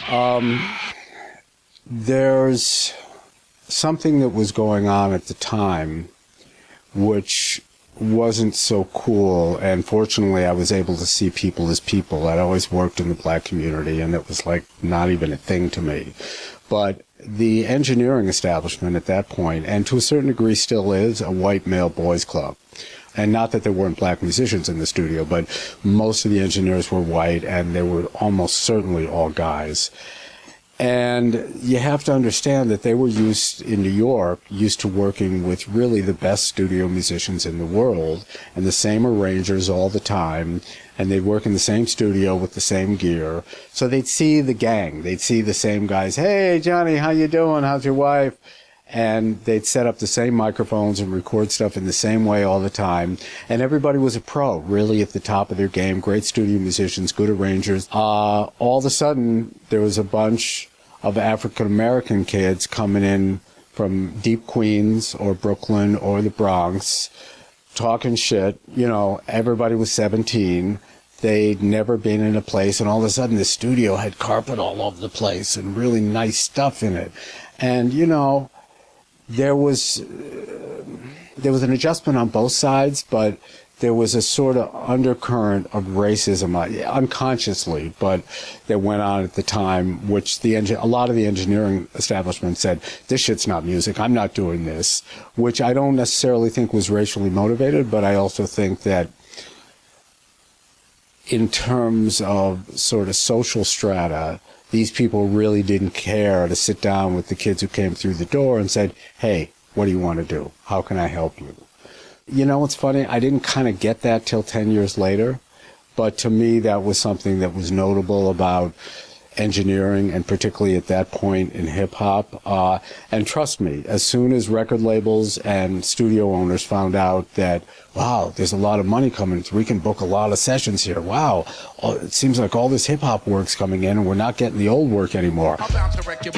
There's something that was going on at the time which wasn't so cool, and fortunately I was able to see people as people. I'd always worked in the black community, and it was like not even a thing to me. But the engineering establishment at that point, and to a certain degree still is, a white male boys club. And not that there weren't black musicians in the studio, but most of the engineers were white, and they were almost certainly all guys. And you have to understand that they were used to working with really the best studio musicians in the world, and the same arrangers all the time, and they'd work in the same studio with the same gear. So they'd see the gang. They'd see the same guys. Hey, Johnny, how you doing? How's your wife? And they'd set up the same microphones and record stuff in the same way all the time. And everybody was a pro, really at the top of their game. Great studio musicians, good arrangers. All of a sudden, there was a bunch of African-American kids coming in from deep Queens or Brooklyn or the Bronx, talking shit. You know, everybody was 17. They'd never been in a place, and all of a sudden the studio had carpet all over the place and really nice stuff in it. And, you know, there was an adjustment on both sides, but there was a sort of undercurrent of racism, unconsciously, but that went on at the time, which a lot of the engineering establishment said, this shit's not music, I'm not doing this, which I don't necessarily think was racially motivated, but I also think that in terms of sort of social strata, these people really didn't care to sit down with the kids who came through the door and said, hey, what do you want to do? How can I help you? You know what's funny? I didn't kind of get that till 10 years later, but to me that was something that was notable about engineering, and particularly at that point in hip-hop. And trust me, as soon as record labels and studio owners found out that, wow, there's a lot of money coming, we can book a lot of sessions here. Wow, it seems like all this hip-hop work's coming in and we're not getting the old work anymore.